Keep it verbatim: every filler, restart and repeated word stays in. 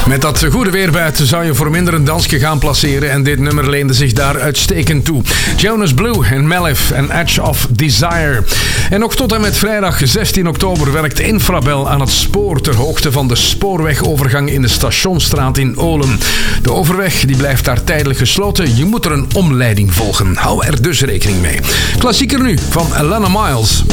Met dat goede weer buiten zou je voor minder een dansje gaan placeren en dit nummer leende zich daar uitstekend toe. Jonas Blue en Melif en Edge of Desire. En nog tot en met vrijdag zestien oktober werkt Infrabel aan het spoor ter hoogte van de spoorwegovergang in de Stationsstraat in Olen. De overweg die blijft daar tijdelijk gesloten. Je moet er een omleiding volgen. Hou er dus rekening mee. Klassieker nu van Alana Miles.